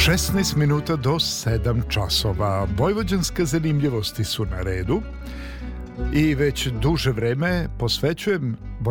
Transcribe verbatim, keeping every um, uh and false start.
šesnaest minuta do sedam časova. Vojvođanske zanimljivosti su na redu i već duže vreme posvećujem